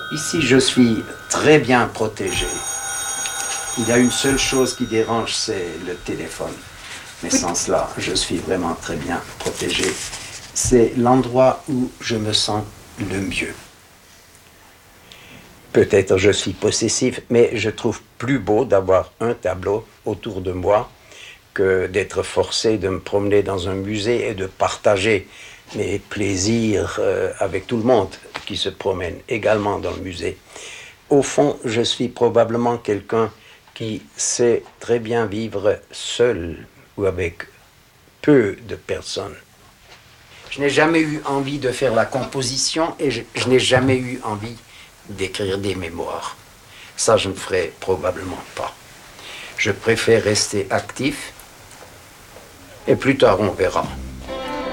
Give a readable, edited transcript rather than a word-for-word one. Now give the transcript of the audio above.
Ici, je suis très bien protégé. Il y a une seule chose qui dérange, c'est le téléphone. Mais sans cela, je suis vraiment très bien protégé. C'est l'endroit où je me sens le mieux. Peut-être je suis possessif, mais je trouve plus beau d'avoir un tableau autour de moi que d'être forcé de me promener dans un musée et de partager mes plaisirs avec tout le monde qui se promène également dans le musée. Au fond, je suis probablement quelqu'un qui sait très bien vivre seul ou avec peu de personnes. Je n'ai jamais eu envie de faire la composition et je n'ai jamais eu envie d'écrire des mémoires. Ça, je ne ferai probablement pas. Je préfère rester actif et plus tard, on verra.